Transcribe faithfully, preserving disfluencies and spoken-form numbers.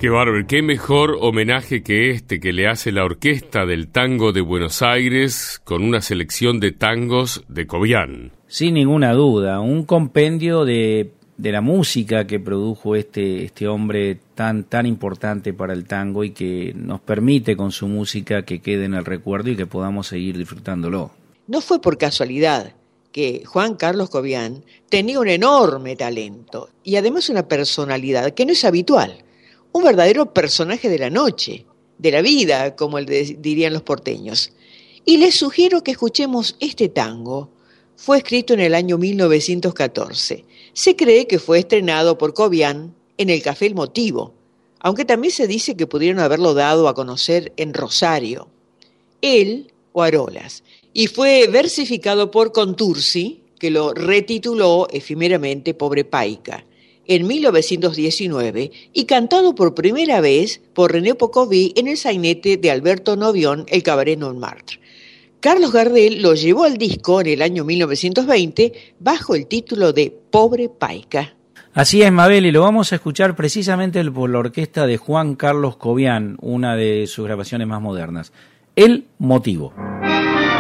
Qué bárbaro, qué mejor homenaje que este que le hace la Orquesta del Tango de Buenos Aires con una selección de tangos de Cobian. Sin ninguna duda, un compendio de, de la música que produjo este, este hombre tan, tan importante para el tango y que nos permite con su música que quede en el recuerdo y que podamos seguir disfrutándolo. No fue por casualidad que Juan Carlos Cobian tenía un enorme talento y además una personalidad que no es habitual. Un verdadero personaje de la noche, de la vida, como el de, dirían los porteños. Y les sugiero que escuchemos este tango. Fue escrito en el año mil novecientos catorce. Se cree que fue estrenado por Cobian en el Café El Motivo, aunque también se dice que pudieron haberlo dado a conocer en Rosario. Él o Arolas. Y fue versificado por Contursi, que lo retituló efímeramente Pobre Paica, en mil novecientos diecinueve y cantado por primera vez por René Pocoví en el sainete de Alberto Novión, el Cabaret Montmartre. Carlos Gardel lo llevó al disco en el año mil novecientos veinte bajo el título de Pobre Paica. Así es, Mabel, y lo vamos a escuchar precisamente por la orquesta de Juan Carlos Cobian, una de sus grabaciones más modernas. El Motivo.